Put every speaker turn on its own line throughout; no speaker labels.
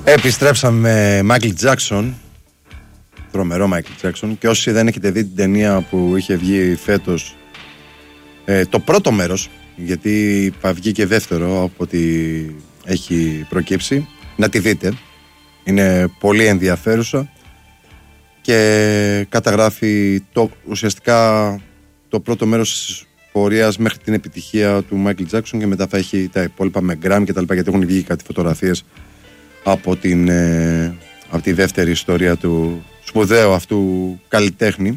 Επιστρέψαμε με Michael Jackson. Τρομερό Michael Jackson. Και όσοι δεν έχετε δει την ταινία που είχε βγει φέτος, το πρώτο μέρος, γιατί θα βγει και δεύτερο από ό,τι έχει προκύψει, να τη δείτε. Είναι πολύ ενδιαφέρουσα και καταγράφει ουσιαστικά το πρώτο μέρος της πορείας μέχρι την επιτυχία του Michael Jackson, και μετά θα έχει τα υπόλοιπα με Grammy και τα λοιπά, γιατί έχουν βγει κάτι φωτογραφίες από τη δεύτερη ιστορία του σπουδαίου αυτού καλλιτέχνη.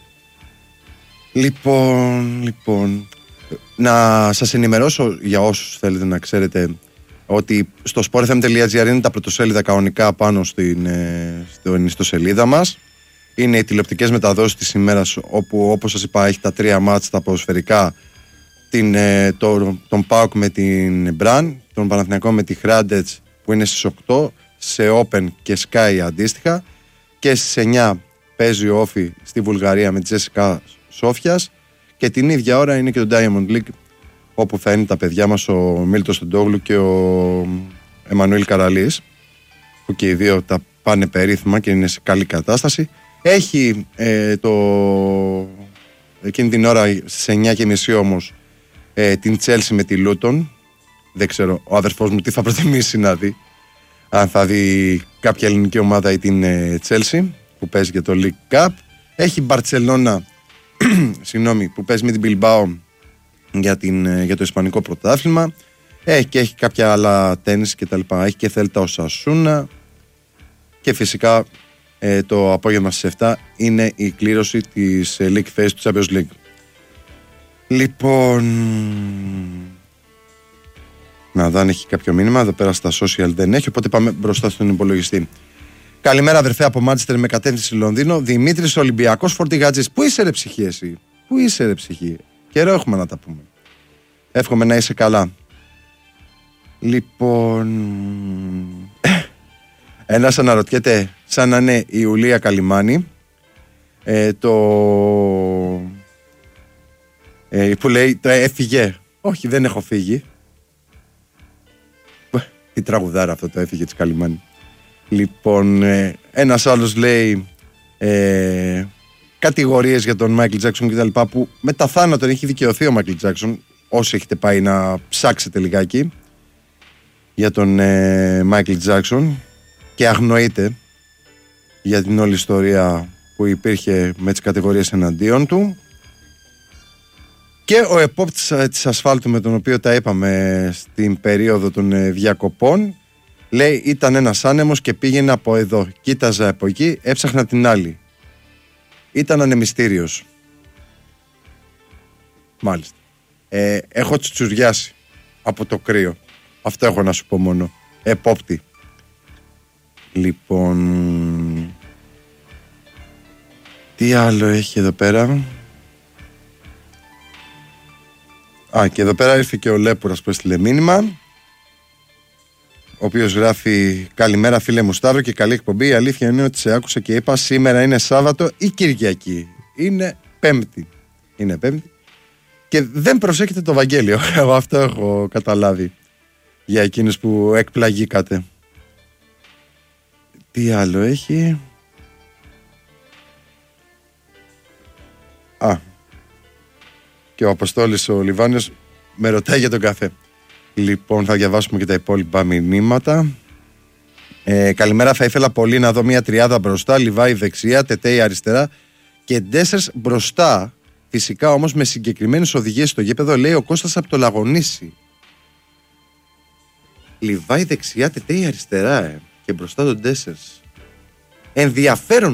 Λοιπόν, να σας ενημερώσω για όσους θέλετε να ξέρετε ότι στο sportfm.gr είναι τα πρωτοσέλιδα κανονικά πάνω στην ιστοσελίδα μας. Είναι οι τηλεοπτικές μεταδόσεις της ημέρας, όπου όπως σας είπα έχει τα 3 μάτς τα ποδοσφαιρικά, τον ΠΑΟΚ με την Μπραν, τον Παναθηναϊκό με τη Χράντετς που είναι στις 8 σε Open και Sky αντίστοιχα, και στις 9 παίζει ο Όφι στη Βουλγαρία με τη Τζέσικα Σόφιας, και την ίδια ώρα είναι και το Diamond League, όπου θα είναι τα παιδιά μας, ο Μίλτος Στοντόγλου και ο Εμμανουήλ Καραλής, που και οι δύο τα πάνε περίφημα και είναι σε καλή κατάσταση. Έχει εκείνη την ώρα στις 9:30 όμως την Chelsea με τη Λούτον. Δεν ξέρω ο αδερφός μου τι θα προτιμήσει να δει, αν θα δει κάποια ελληνική ομάδα ή την Chelsea που παίζει για το League Cup. Έχει Μπαρτσελώνα που παίζει με την Bilbao για το Ισπανικό πρωτάθλημα. Και έχει κάποια άλλα τένις και τα λοιπά. Έχει και Θέλτα Οσασούνα. Και φυσικά το απόγευμα στις 7 είναι η κλήρωση της League Phase του Champions League. Λοιπόν, να δω αν έχει κάποιο μήνυμα. Εδώ πέρα στα social δεν έχει, οπότε πάμε μπροστά στον υπολογιστή. Καλημέρα αδερφέ από Μάντσεστερ με κατεύθυνση Λονδίνο. Δημήτρης Ολυμπιακός Φορτηγάτζης. Πού είσαι ρε ψυχή εσύ? Πού είσαι ρε ψυχή? Καιρό έχουμε να τα πούμε. Εύχομαι να είσαι καλά. Λοιπόν, ένας αναρωτιέται, σαν να είναι η Ιουλία Καλιμάνη, που λέει το έφυγε. Όχι, δεν έχω φύγει. Τι τραγουδάρα αυτό το έφυγε της Καλιμάνη. Λοιπόν, ένας άλλος λέει κατηγορίες για τον Michael Jackson και τα λοιπά, που μετά θάνατον έχει δικαιωθεί ο Michael Jackson. Όσοι έχετε πάει να ψάξετε λιγάκι για τον Michael Jackson, και αγνοείται για την όλη ιστορία που υπήρχε με τις κατηγορίες εναντίον του. Και ο επόπτης της ασφάλτου, με τον οποίο τα είπαμε στην περίοδο των διακοπών, λέει ήταν ένας άνεμος και πήγαινε από εδώ, κοίταζα από εκεί, έψαχνα την άλλη. Ήταν ανεμιστήριος. Μάλιστα. Έχω τσουτσουριάσει από το κρύο. Αυτό έχω να σου πω μόνο. Επόπτη. Λοιπόν, τι άλλο έχει εδώ πέρα? Και εδώ πέρα ήρθε και ο Λέπουρας που έστειλε μήνυμα, ο οποίος γράφει: καλημέρα φίλε μου Σταύρο και καλή εκπομπή. Η αλήθεια είναι ότι σε άκουσα και είπα σήμερα είναι Σάββατο ή Κυριακή? Είναι Πέμπτη. Είναι Πέμπτη. Και δεν προσέχετε το Βαγγέλιο. Εγώ αυτό έχω καταλάβει για εκείνους που εκπλαγήκατε. Τι άλλο έχει? Και ο Αποστόλης ο Λιβάνιος με ρωτάει για τον καφέ. Λοιπόν, θα διαβάσουμε και τα υπόλοιπα μηνύματα. Καλημέρα, θα ήθελα πολύ να δω μια τριάδα μπροστά, Λιβάη δεξιά, Τετέι αριστερά και Ντέσσερς μπροστά. Φυσικά όμως με συγκεκριμένες οδηγίες στο γήπεδο, λέει ο Κώστας από το Λαγονίσι. Λιβάη δεξιά, Τετέι αριστερά και μπροστά τον Ντέσσερς. Ενδιαφέρον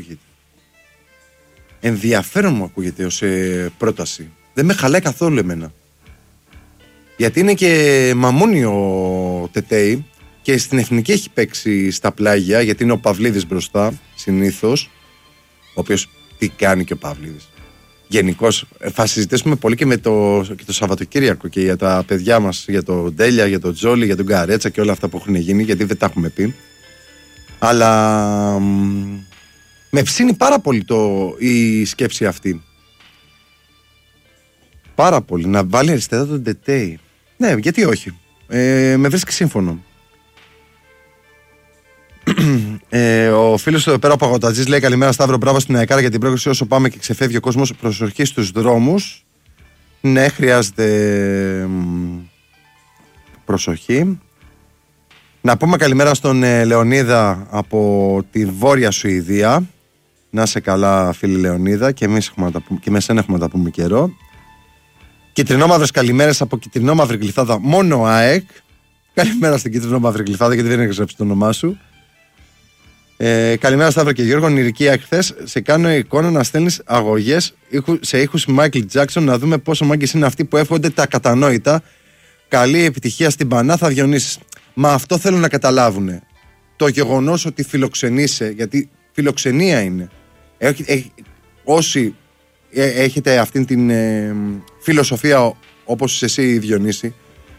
μου ακούγεται ως πρόταση. Δεν με χαλάει καθόλου εμένα. Γιατί είναι και μαμούνι ο Τετέι και στην εθνική έχει παίξει στα πλάγια, γιατί είναι ο Παυλίδης μπροστά συνήθως, ο οποίος τι κάνει και ο Παυλίδης. Γενικώς θα συζητήσουμε πολύ και το Σαββατοκύριακο και για τα παιδιά μας, για τον Ντέλια, για τον Τζόλι, για τον Καρέτσα και όλα αυτά που έχουν γίνει, γιατί δεν τα έχουμε πει. Αλλά με ψήνει πάρα πολύ η σκέψη αυτή. Πάρα πολύ. Να βάλει αριστερά τον Τετέι. Ναι, γιατί όχι. Με βρίσκει σύμφωνο. Ο φίλος του εδώ πέρα, ο Παγωτατζής, λέει: καλημέρα Σταύρο, μπράβο στην ΑΕΚΑΡΑ για την πρόκληση. Όσο πάμε και ξεφεύγει ο κόσμος, προσοχή στους δρόμους. Ναι, χρειάζεται προσοχή. Να πούμε καλημέρα στον Λεωνίδα από τη Βόρεια Σουηδία. Να είσαι καλά, φίλη Λεωνίδα, και εμείς και με σένα έχουμε να τα πούμε καιρό. Κιτρινόμαυρες καλημέρες από Κιτρινόμαυρη Γλυφάδα, μόνο ΑΕΚ. Καλημέρα στην Κιτρινόμαυρη Γλυφάδα, γιατί δεν έχει γράψει το όνομά σου. Καλημέρα Σταύρο και Γιώργο. Νηρική χθες σε κάνω εικόνα να στέλνεις αγωγές σε ήχους Michael Jackson, να δούμε πόσο μάγκες είναι αυτοί που εύχονται τα κατανόητα. Καλή επιτυχία στην Πανάθα, Διονύσης. Μα αυτό θέλουν να καταλάβουν. Το γεγονός ότι φιλοξενείσαι, γιατί φιλοξενία είναι. Όσοι έχετε αυτήν την φιλοσοφία όπως εσύ, Διονύση,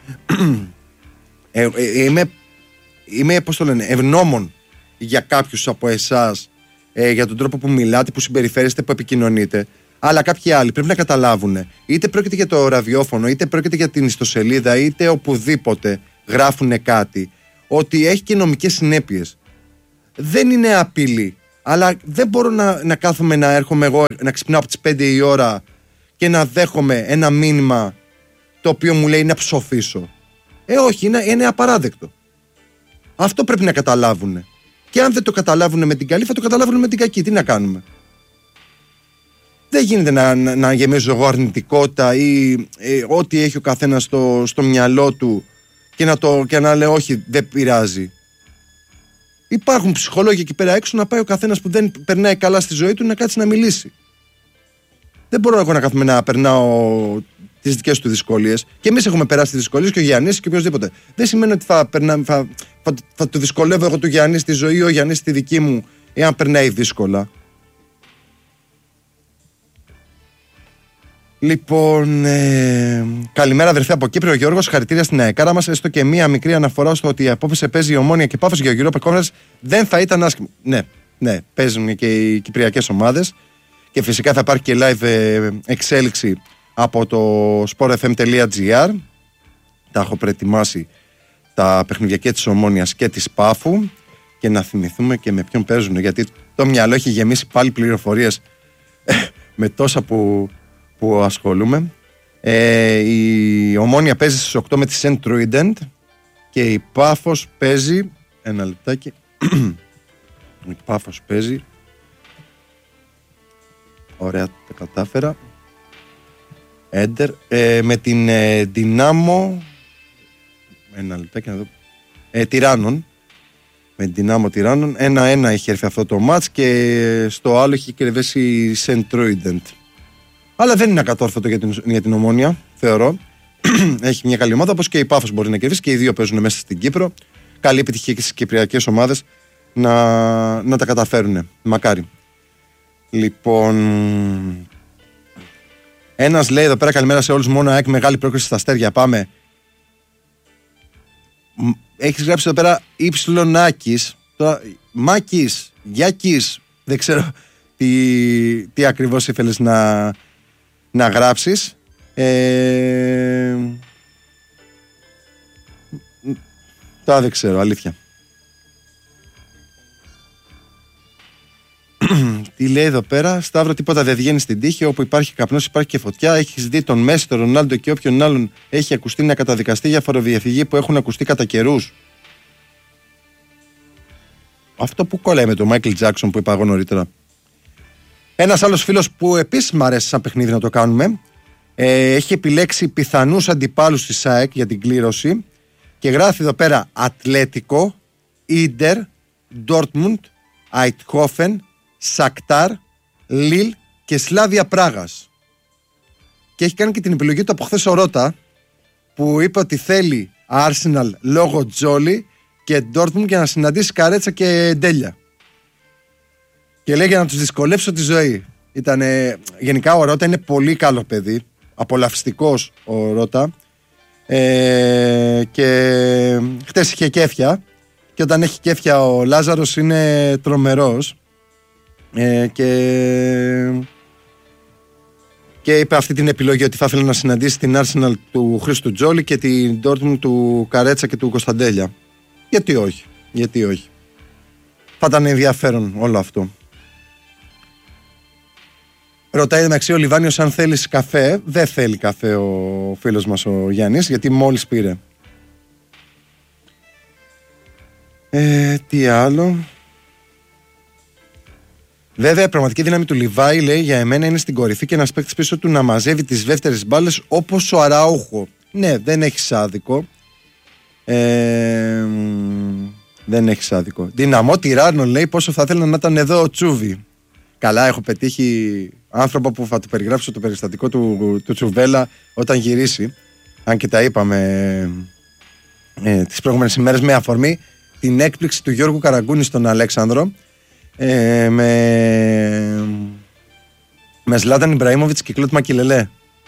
είμαι πώς το λένε, ευγνώμων για κάποιους από εσάς, για τον τρόπο που μιλάτε, που συμπεριφέρεστε, που επικοινωνείτε. Αλλά κάποιοι άλλοι πρέπει να καταλάβουν, είτε πρόκειται για το ραδιόφωνο, είτε πρόκειται για την ιστοσελίδα, είτε οπουδήποτε γράφουν κάτι, ότι έχει και νομικές συνέπειες. Δεν είναι απειλή, αλλά δεν μπορώ να κάθομαι να έρχομαι εγώ να ξυπνάω από τις 5 η ώρα και να δέχομαι ένα μήνυμα το οποίο μου λέει να ψοφήσω. Όχι, είναι απαράδεκτο. Αυτό πρέπει να καταλάβουν. Και αν δεν το καταλάβουν με την καλή, θα το καταλάβουν με την κακή. Τι να κάνουμε. Δεν γίνεται να γεμίζω εγώ αρνητικότητα ή ό,τι έχει ο καθένας στο μυαλό του και να λέω όχι, δεν πειράζει. Υπάρχουν ψυχολόγοι εκεί πέρα έξω, να πάει ο καθένας που δεν περνάει καλά στη ζωή του να κάτσει να μιλήσει. Δεν μπορώ εγώ να κάθομαι να περνάω τις δικές του δυσκολίες. Και εμείς έχουμε περάσει τις δυσκολίες, και ο Γιάννης και οποιοδήποτε. Δεν σημαίνει ότι θα του δυσκολεύω εγώ του Γιάννη στη ζωή ή ο Γιάννης στη δική μου, εάν περνάει δύσκολα. Λοιπόν, καλημέρα αδερφέ από Κύπρο, Γιώργος. Χαρητήρια στην ΑΕΚΑΡΑ μας. Έστω και μία μικρή αναφορά στο ότι απόψε παίζει η Ομόνοια και Πάφος για ο Europa Conference δεν θα ήταν άσχημο. Ναι, παίζουν και οι κυπριακές ομάδες. Και φυσικά θα υπάρχει και live εξέλιξη από το sportfm.gr. Τα έχω προετοιμάσει τα παιχνιδιά και της Ομόνοιας και της Πάφου. Και να θυμηθούμε και με ποιον παίζουν, γιατί το μυαλό έχει γεμίσει πάλι πληροφορίες με τόσα που ασχολούμαι. Η Ομόνοια παίζει στις 8 με τη Σεντ Τρούιντεντ και η Πάφος παίζει, ένα λεπτάκι, η Πάφος παίζει, ωραία, τα κατάφερα, Έντερ, με την Δυνάμο, ένα λεπτάκι να δω, Τυράννων, με την Δυνάμο Τυράννων, 1-1 έχει έρθει αυτό το μάτς και στο άλλο έχει κερδίσει η Σεντ Τρούιντεντ. Αλλά δεν είναι ακατόρθωτο για την Ομόνοια, θεωρώ. Έχει μια καλή ομάδα, όπως και η Πάφος μπορεί να κερδίσει, και οι δύο παίζουν μέσα στην Κύπρο. Καλή επιτυχία και στις κυπριακές ομάδες να τα καταφέρουν. Μακάρι. Λοιπόν, ένας λέει εδώ πέρα καλημέρα σε όλους, μόνο ΑΕΚ μεγάλη πρόκριση στα αστέρια. Πάμε. Έχεις γράψει εδώ πέρα Υψηλονάκης, Μάκης, Γιάκης, δεν ξέρω τι ακριβώς ήθελες να γράψεις. Τώρα δεν ξέρω, αλήθεια. Τι λέει εδώ πέρα, Σταύρο, τίποτα δεν βγαίνει στην τύχη. Όπου υπάρχει καπνός υπάρχει και φωτιά. Έχεις δει τον Μέση, τον Ρονάλντο και όποιον άλλον έχει ακουστεί να καταδικαστεί για φοροδιαφυγή που έχουν ακουστεί κατά καιρούς? Αυτό που κολλάει με τον Μάικλ Τζάκσον που είπα εγώ νωρίτερα. Ένας άλλος φίλος που επίσης μου αρέσει σαν παιχνίδι να το κάνουμε, έχει επιλέξει πιθανούς αντιπάλους της ΑΕΚ για την κλήρωση και γράφει εδώ πέρα Ατλέτικο, Ίντερ, Ντόρτμουντ, Αιτχόφεν, Σακτάρ, Λιλ και Σλάβια Πράγας. Και έχει κάνει και την επιλογή του από χθες ο Ρώτα, που είπε ότι θέλει Arsenal λόγω Τζόλι και Ντόρτμουντ για να συναντήσει Καρέτσα και Ντέλια. Και λέει για να τους δυσκολέψω τη ζωή. Γενικά ο Ρώτα είναι πολύ καλό παιδί, απολαυστικός ο Ρώτα, και χτες είχε κέφια, και όταν έχει κέφια ο Λάζαρος είναι τρομερός, και είπε αυτή την επιλογή ότι θα ήθελε να συναντήσει την Arsenal του Χρήστου Τζόλι και την Dortmund του Καρέτσα και του Κωνσταντέλια. Γιατί όχι. θα ήταν ενδιαφέρον όλο αυτό. Ρωτάει μεταξύ ο Λιβάνιος αν θέλεις καφέ. Δεν θέλει καφέ ο φίλος μας ο Γιάννης, γιατί μόλις πήρε. Τι άλλο. Βέβαια, η πραγματική δύναμη του Λιβάη, λέει, για εμένα είναι στην κορυφή και ένας παίκτης πίσω του να μαζεύει τις δεύτερες μπάλες όπως ο Αραούχο. Ναι, δεν έχεις άδικο. Δεν έχεις άδικο. Δυναμό Τυράννο, λέει, πόσο θα ήθελα να ήταν εδώ ο Τσούβι. Καλά, έχω πετύχει άνθρωπο που θα του περιγράψω το περιστατικό του Τσουβέλα όταν γυρίσει. Αν και τα είπαμε τις προηγούμενες ημέρες με αφορμή την έκπληξη του Γιώργου Καραγκούνη στον Αλέξανδρο. Με Ζλάταν Ιμπραήμοβιτς και Κλωτ Μακιλελέ.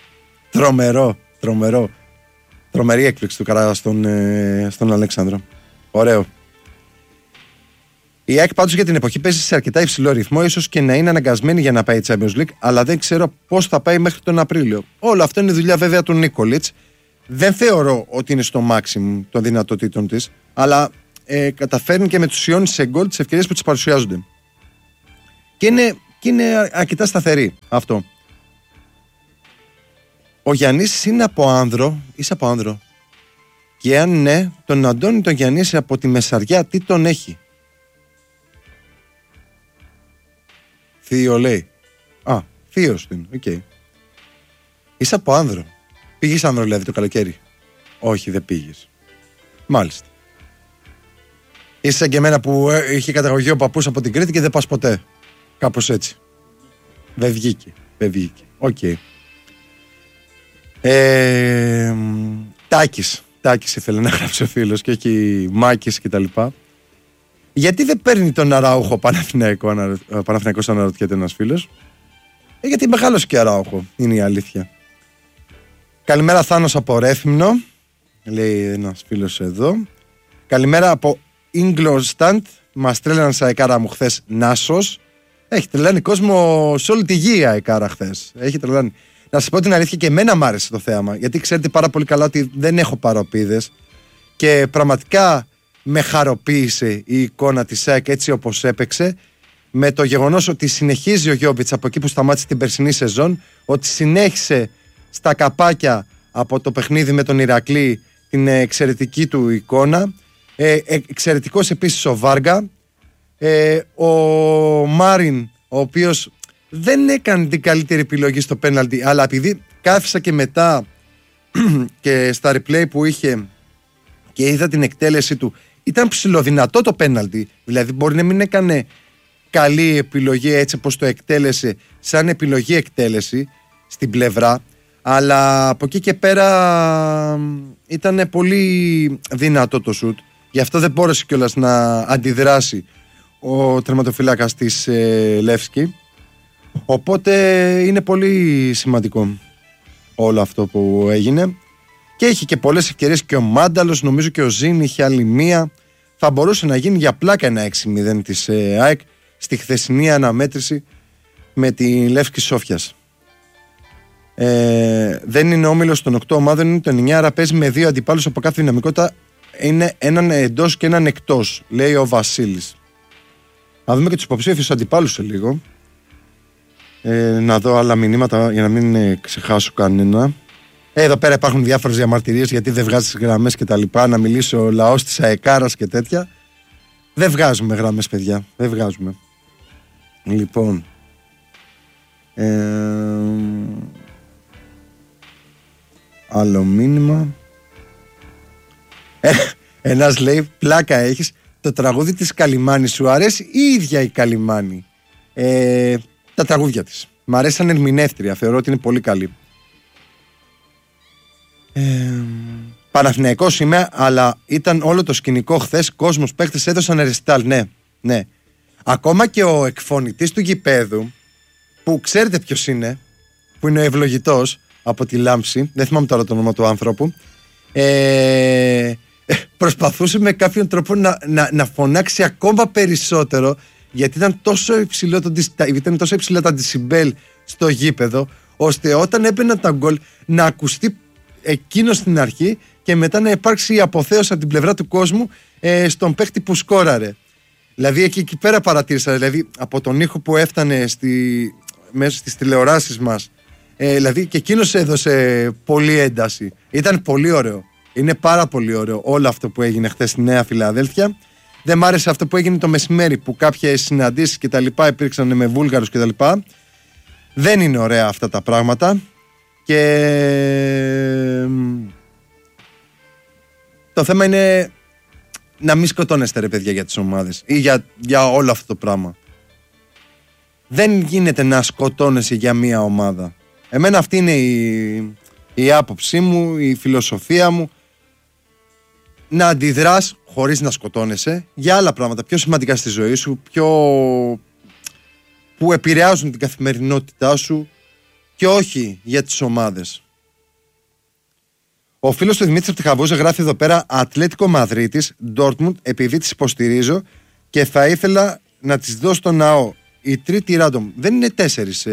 Τρομερή έκπληξη του στον Αλέξανδρο. Ωραίο. Η ΑΕΚ πάντως για την εποχή παίζει σε αρκετά υψηλό ρυθμό, ίσως και να είναι αναγκασμένη για να πάει Champions League, αλλά δεν ξέρω πώς θα πάει μέχρι τον Απρίλιο. Όλο αυτό είναι δουλειά βέβαια του Νίκολιτς. Δεν θεωρώ ότι είναι στο maximum των δυνατοτήτων της, αλλά καταφέρνει και μετουσιώνει σε γκολ τις ευκαιρίες που τις παρουσιάζονται. Και είναι αρκετά σταθερή αυτό. Ο Γιαννής είναι από Άνδρο. Είσαι από Άνδρο. Και αν ναι, τον Αντώνη τον Γιαννής από τη Μεσαριά τι τον έχει? Θείο λέει. Α, θείος του είναι. Οκ. Είσαι από Άνδρο. Πήγες Άνδρο δηλαδή το καλοκαίρι? Όχι, δεν πήγες. Μάλιστα. Είσαι σαν και εμένα που είχε καταγωγή ο παππούς από την Κρήτη και δεν πας ποτέ. Κάπως έτσι. Δεν βγήκε. Οκ. Τάκης ήθελε να γράψει ο φίλος και όχι Μάκης και τα λοιπά. Γιατί δεν παίρνει τον Αράουχο Παναθηναϊκός, αναρωτιέται ένας φίλος. Γιατί μεγάλος και Αράουχο, είναι η αλήθεια. Καλημέρα Θάνος από Ρέθυμνο, λέει ένας φίλος εδώ. Καλημέρα από Ingolstadt, μας τρέλαναν σαν αεκάρα μου χθες Νάσος. Έχει τρελάνει κόσμο σε όλη τη γη η αεκάρα χθες. Έχει τρελάνει. Να σας πω την αλήθεια, και εμένα μ' άρεσε το θέαμα, γιατί ξέρετε πάρα πολύ καλά ότι δεν έχω παροπίδες και πραγματικά με χαροποίησε η εικόνα της ΑΕΚ έτσι όπως έπαιξε, με το γεγονός ότι συνεχίζει ο Γιόβιτς από εκεί που σταμάτησε την περσινή σεζόν, ότι συνέχισε στα καπάκια από το παιχνίδι με τον Ηρακλή την εξαιρετική του εικόνα. Εξαιρετικός επίσης ο Βάργα, ο Μάριν, ο οποίος δεν έκανε την καλύτερη επιλογή στο πέναλτι, αλλά επειδή κάθισα και μετά και στα replay που είχε και είδα την εκτέλεση του, ήταν ψηλοδυνατό το πέναλτι. Δηλαδή μπορεί να μην έκανε καλή επιλογή έτσι όπως το εκτέλεσε σαν επιλογή εκτέλεση στην πλευρά, αλλά από εκεί και πέρα ήταν πολύ δυνατό το σουτ. Γι' αυτό δεν μπόρεσε κιόλας να αντιδράσει ο τερματοφύλακας της Λεύσκη. Οπότε είναι πολύ σημαντικό όλο αυτό που έγινε. Και έχει και πολλές ευκαιρίες και ο Μάνταλος, νομίζω και ο Ζήν είχε άλλη μία. Θα μπορούσε να γίνει για πλάκα ένα 6-0 της ΑΕΚ στη χθεσινή αναμέτρηση με τη Λεύσκη Σόφιας. Δεν είναι όμιλος των 8 ομάδων, είναι των 9, άρα παίζει με 2 αντιπάλους από κάθε δυναμικότητα. Είναι έναν εντός και έναν εκτός, λέει ο Βασίλης. Να δούμε και τους υποψήφιους αντιπάλους σε λίγο. Να δω άλλα μηνύματα για να μην ξεχάσω κανένα. Εδώ πέρα υπάρχουν διάφορες διαμαρτυρίες γιατί δεν βγάζεις γραμμές και τα λοιπά. Να μιλήσει ο λαός της αεκάρας και τέτοια. Δεν βγάζουμε γραμμές, παιδιά. Δεν βγάζουμε. Λοιπόν. Άλλο μήνυμα. Ένας λέει, πλάκα έχεις. Το τραγούδι της Καλιμάνη σου αρέσει ή η ίδια η Καλιμάνη? Τα τραγούδια της. Μ' αρέσει σαν ερμηνεύτρια. Θεωρώ ότι είναι πολύ καλή. Παναθηναϊκός είμαι, αλλά ήταν όλο το σκηνικό χθες. Κόσμος, παίκτες έδωσαν ρεστάλ. Ναι. Ακόμα και ο εκφωνητής του γηπέδου, που ξέρετε ποιος είναι, που είναι ο Ευλογητός από τη Λάμψη, δεν θυμάμαι τώρα το όνομα του άνθρωπου, προσπαθούσε με κάποιον τρόπο να φωνάξει ακόμα περισσότερο, γιατί ήταν τόσο υψηλά τα decibel στο γήπεδο, ώστε όταν έμπαιναν τα γκολ να ακουστεί εκείνο στην αρχή και μετά να υπάρξει η αποθέωση από την πλευρά του κόσμου στον παίχτη που σκόραρε. Δηλαδή εκεί πέρα παρατήρησα, δηλαδή από τον ήχο που έφτανε μέσα στις τηλεοράσεις μας, δηλαδή και εκείνος έδωσε πολύ ένταση. Ήταν πολύ ωραίο. Είναι πάρα πολύ ωραίο όλο αυτό που έγινε χθες στη Νέα Φιλαδέλφια. Δεν μ' άρεσε αυτό που έγινε το μεσημέρι, που κάποιες συναντήσεις και τα λοιπά υπήρξαν με Βούλγαρους και τα λοιπά. Δεν είναι ωραία αυτά τα πράγματα. Και το θέμα είναι να μην σκοτώνεστε, ρε παιδιά, για τις ομάδες ή για όλο αυτό το πράγμα. Δεν γίνεται να σκοτώνεσαι για μία ομάδα. Εμένα αυτή είναι η άποψή μου, η φιλοσοφία μου. Να αντιδράς χωρίς να σκοτώνεσαι για άλλα πράγματα πιο σημαντικά στη ζωή σου, που επηρεάζουν την καθημερινότητά σου, και όχι για τις ομάδες. Ο φίλος του Δημήτρης Πτυχαβούζα γράφει εδώ πέρα: Ατλέτικο Μαδρίτης, Ντόρτμουντ, επειδή τις υποστηρίζω και θα ήθελα να τις δω στο ναό. Η τρίτη random. Δεν είναι 4.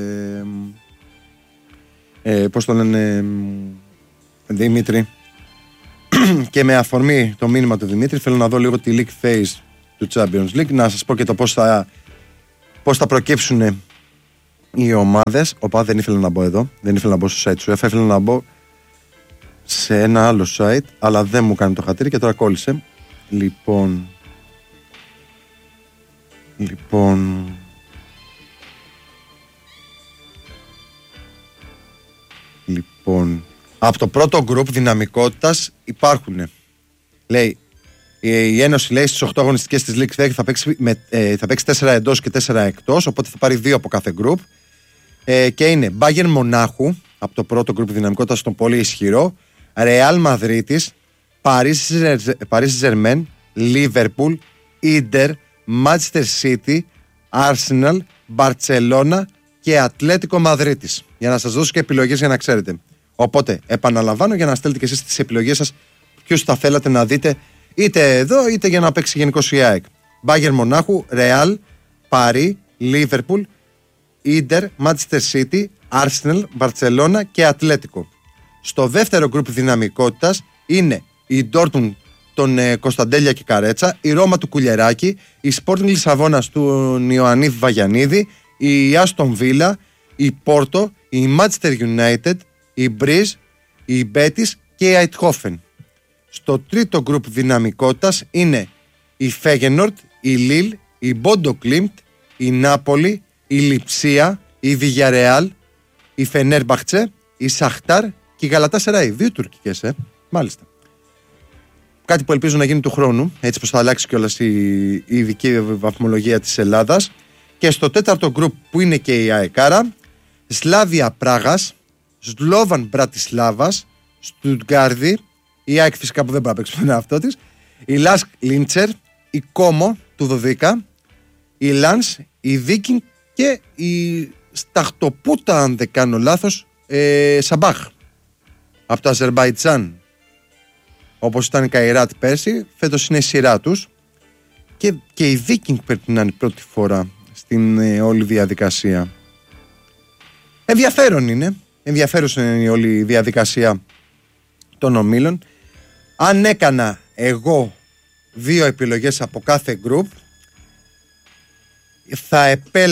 Πώς το λένε, Δημήτρη. Και με αφορμή το μήνυμα του Δημήτρη, θέλω να δω λίγο τη league phase του Champions League. Να σας πω και το πώς θα προκύψουν οι ομάδες. Δεν ήθελα να μπω εδώ. Δεν ήθελα να μπω στο site σου. Ήθελα να μπω σε ένα άλλο site, αλλά δεν μου κάνει το χατήρι και τώρα κόλλησε. Λοιπόν, από το πρώτο group δυναμικότητας υπάρχουν. Λέει, η Ένωση λέει στις 8 αγωνιστικές της League θα παίξει 4 εντός και 4 εκτός, οπότε θα πάρει 2 από κάθε group. Και είναι Bayern Μονάχου από το πρώτο group δυναμικότητας, τον πολύ ισχυρό, Real Μαδρίτης, Paris Saint-Germain, Liverpool, Inter, Manchester City, Arsenal, Barcelona και Ατλέτικο Μαδρίτης. Για να σας δώσω και επιλογές για να ξέρετε. Οπότε επαναλαμβάνω για να στέλνετε και εσείς τις επιλογές σας, ποιους θα θέλατε να δείτε είτε εδώ είτε για να παίξει γενικώς η ΑΕΚ. Bayern Μονάχου, Real, Paris, Liverpool, Inter, Manchester City, Arsenal, Barcelona και Ατλέτικο. Στο δεύτερο γκρουπ δυναμικότητας είναι η Dortmund των Κωνσταντέλια και Καρέτσα, η Ρώμα του Κουλιεράκη, η Sporting Λισαβόνας του Ιωαννίδη Βαγιανίδη, η Aston Villa, η Porto, η Manchester United, η Μπριζ, η Betis και η Eindhoven. Στο τρίτο γκρουπ δυναμικότητας είναι η Φέγενορντ, η Λίλ, η Μπόντο Κλίμπτ, η Νάπολη, η Λιψία, η Villarreal, η Φενέρμπαχτσε, η Σαχτάρ και η Γαλατάσαράι. 2 τουρκικές, μάλιστα. Κάτι που ελπίζω να γίνει του χρόνου, έτσι πως θα αλλάξει κιόλας η ειδική βαθμολογία της Ελλάδας. Και στο τέταρτο γκρουπ που είναι και η ΑΕΚΑΡΑ, Σλάβια Πράγας, Σλόβαν Μπρατισλάβας, Στουτγκάρδη, η ΑΕΚ φυσικά που δεν μπορεί να παίξει τον εαυτό της, η Λάσκ Λίντσερ, η Κόμο του Δωδίκα, η Λάνς, η Βίκινγκ και η Σταχτοπούτα, αν δεν κάνω λάθος, Σαμπάχ από το Αζερμπαϊτζάν. Όπως ήταν η Καϊράτ πέρσι, φέτος είναι η σειρά τους και η Βίκινγκ πρέπει να είναι η πρώτη φορά στην όλη διαδικασία. Ενδιαφέρουσα είναι η όλη διαδικασία των ομίλων. Αν έκανα εγώ 2 επιλογές από κάθε group, θα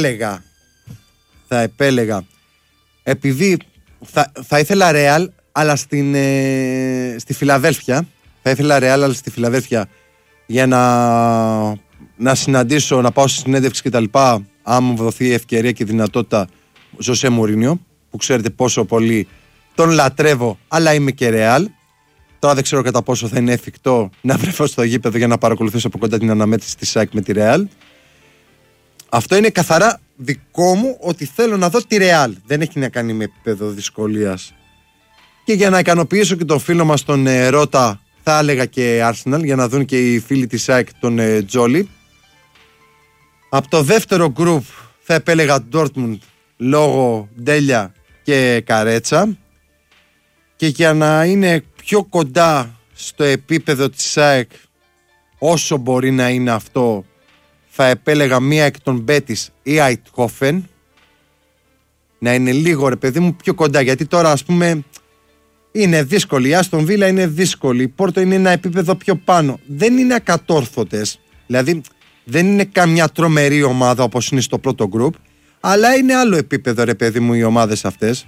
επέλεγα επειδή θα ήθελα Real, αλλά στη Φιλαδέλφια. Θα ήθελα Real, αλλά στη Φιλαδέλφια για να συναντήσω, να πάω στη συνέντευξη κτλ. Αν μου δοθεί η ευκαιρία και η δυνατότητα, Ζωσέ Μουρίνιο, που ξέρετε πόσο πολύ τον λατρεύω, αλλά είμαι και Real. Τώρα δεν ξέρω κατά πόσο θα είναι εφικτό να βρεθώ στο γήπεδο για να παρακολουθήσω από κοντά την αναμέτρηση της ΑΕΚ με τη Real. Αυτό είναι καθαρά δικό μου, ότι θέλω να δω τη Real. Δεν έχει να κάνει με επίπεδο δυσκολίας. Και για να ικανοποιήσω και τον φίλο μας τον Ρώτα, θα έλεγα και Arsenal, για να δουν και οι φίλοι της ΑΕΚ τον Τζόλι. Από το δεύτερο group θα επέλεγα Dortmund λόγω Ντέλια και Καρέτσα. Και για να είναι πιο κοντά στο επίπεδο της ΑΕΚ, όσο μπορεί να είναι αυτό, θα επέλεγα μία εκ των Μπέτις ή Eindhoven. Να είναι λίγο, ρε παιδί μου, πιο κοντά, γιατί τώρα ας πούμε είναι δύσκολη. Η Άστον Βίλα είναι δύσκολη. Η Πόρτο είναι ένα επίπεδο πιο πάνω. Δεν είναι ακατόρθωτες. Δηλαδή Δεν είναι καμιά τρομερή ομάδα όπως είναι στο πρώτο γκρουπ, αλλά είναι άλλο επίπεδο, ρε παιδί μου, οι ομάδες αυτές.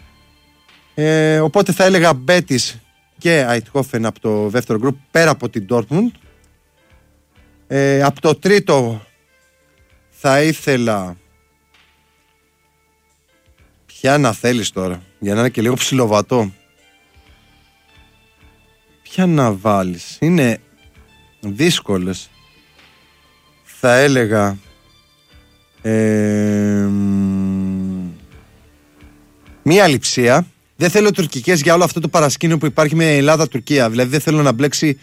Οπότε θα έλεγα Μπέτις και Αιτχόφεν από το δεύτερο γκρουπ, πέρα από την Ντόρτμουντ. Από το τρίτο θα ήθελα... Ποια να θέλεις τώρα, για να είναι και λίγο ψιλοβατό. Ποια να βάλεις, είναι δύσκολες. Θα έλεγα μία Λειψία. Δεν θέλω τουρκικές για όλο αυτό το παρασκήνιο που υπάρχει με Ελλάδα-Τουρκία. Δηλαδή δεν θέλω να μπλέξει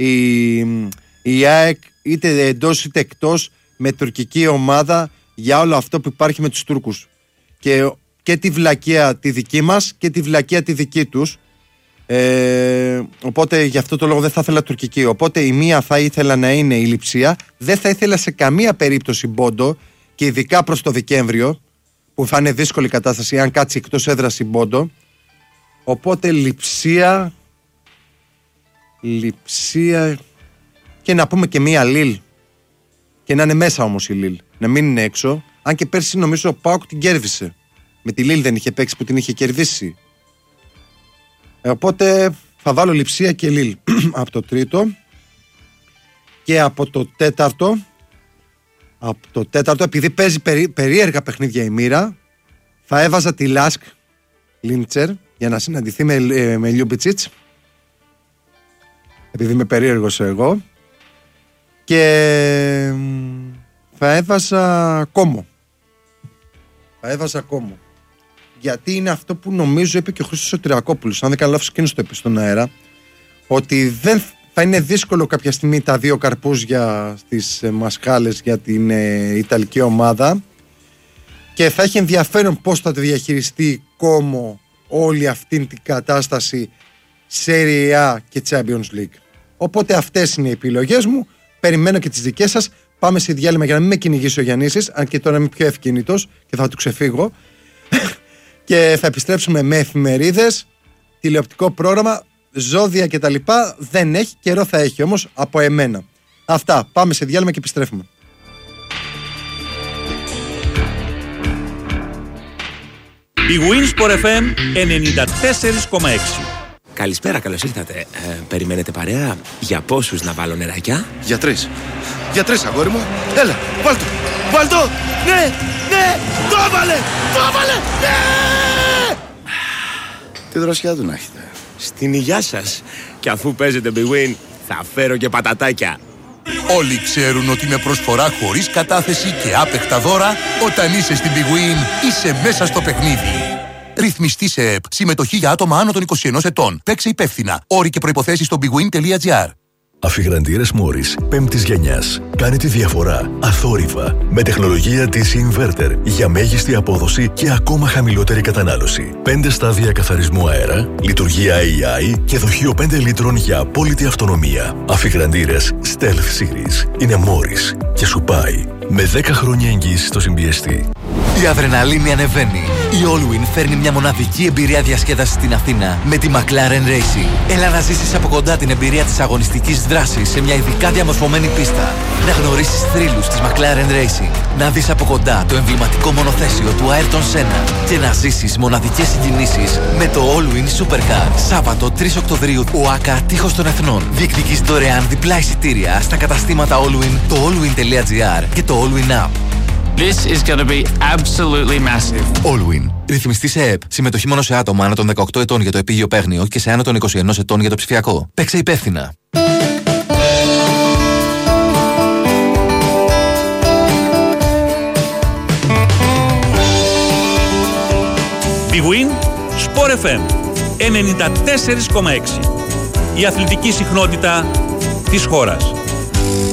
η ΑΕΚ είτε εντός είτε εκτός με τουρκική ομάδα για όλο αυτό που υπάρχει με τους Τούρκους. Και τη βλακεία τη δική μας και τη βλακεία τη δική τους. Οπότε γι' αυτό το λόγο δεν θα ήθελα τουρκική. Οπότε η μία θα ήθελα να είναι η Λειψία. Δεν θα ήθελα σε καμία περίπτωση Μπόντο, και ειδικά προς το Δεκέμβριο που θα είναι δύσκολη κατάσταση αν κάτσει εκτός έδρας η Μπόντο. Οπότε Λειψία και να πούμε και μία Λίλ, και να είναι μέσα όμως η Λίλ, να μην είναι έξω. Αν και πέρσι νομίζω ο ΠΑΟΚ την κέρδισε. Με τη Λίλ δεν είχε παίξει που την είχε κερδίσει. Οπότε θα βάλω Λειψία και Λίλ από το τρίτο. Και από το τέταρτο, επειδή παίζει περίεργα παιχνίδια η μοίρα, θα έβαζα τη Λάσκ Λίντσερ για να συναντηθεί με Λιούμπιτσιτς, επειδή είμαι περίεργος εγώ. Και θα έβαζα Κόμο. Γιατί είναι αυτό που νομίζω είπε και ο Χρήστος Σωτηρακόπουλος, αν δεν κάνω λάθος εκείνος το είπε στον αέρα, ότι δεν θα είναι δύσκολο κάποια στιγμή τα δύο καρπούς για τις μασχάλες για την Ιταλική ομάδα, και θα έχει ενδιαφέρον πώς θα το διαχειριστεί Κόμο όλη αυτή την κατάσταση Serie A και Champions League. Οπότε αυτές είναι οι επιλογές μου. Περιμένω και τις δικές σας. Πάμε σε διάλειμμα για να μην με κυνηγήσει ο Γιαννήσης, αν και τώρα είμαι πιο ευκίνητος και θα του ξεφύγω. Και θα επιστρέψουμε με εφημερίδες, τηλεοπτικό πρόγραμμα, ζώδια κτλ. Δεν έχει, καιρό θα έχει όμως από εμένα. Αυτά, πάμε σε διάλειμμα και επιστρέφουμε.
Η Winsport FM 94,6.
Καλησπέρα, καλώς ήρθατε. Περιμένετε παρέα? Για πόσους να βάλω νεράκια?
Για τρεις. Για τρεις, αγόρι μου. Έλα, βάλ' το. Ναι, το έβαλε, ναι! Τι δροσιά του να έχετε.
Στην υγειά σας. Και αφού παίζετε Big Win, θα φέρω και πατατάκια.
Όλοι ξέρουν ότι με προσφορά χωρίς κατάθεση και άπεχτα δώρα, όταν είσαι στην Big Win, είσαι μέσα στο παιχνίδι. Ρυθμιστή σε ΕΠ. Συμμετοχή για άτομα άνω των 21 ετών. Παίξε υπεύθυνα. Όροι και προϋποθέσεις στο bigwin.gr.
Αφιγραντήρες Μόρις 5ης γενιάς. Κάνει τη διαφορά αθόρυβα με τεχνολογία DC Inverter για μέγιστη απόδοση και ακόμα χαμηλότερη κατανάλωση. 5 στάδια καθαρισμού αέρα, λειτουργία AI και δοχείο 5 λίτρων για απόλυτη αυτονομία. Αφιγραντήρες Stealth Series είναι Μόρις και σου πάει με 10 χρόνια εγγύηση στο συμπιεστή.
Η αδρεναλίνη ανεβαίνει. Η Allwin φέρνει μια μοναδική εμπειρία διασκέδασης στην Αθήνα με τη McLaren Racing. Έλα να ζήσεις από κοντά την εμπειρία της αγωνιστικής δράσης σε μια ειδικά διαμορφωμένη πίστα. Να γνωρίσεις θρύλους της McLaren Racing. Να δεις από κοντά το εμβληματικό μονοθέσιο του Ayrton Senna. Και να ζήσεις μοναδικές συγκινήσεις με το Allwin Supercar. Σάββατο 3 Οκτωβρίου, ΟΑΚΑ Τείχος των Εθνών. Διεκδικείς δωρεάν διπλά εισιτήρια στα καταστήματα Allwin, το allwin.gr και το Allwin App.
This is going to be absolutely massive.
Allwin. Ρυθμιστή σε ΕΠ. Συμμετοχή μόνο σε άτομα άνω των 18 ετών για το επίγειο παίγνιο και σε άνω των 21 ετών για το ψηφιακό. Παίξε υπεύθυνα.
Big Win, Sport FM 94,6. Η αθλητική συχνότητα της χώρας.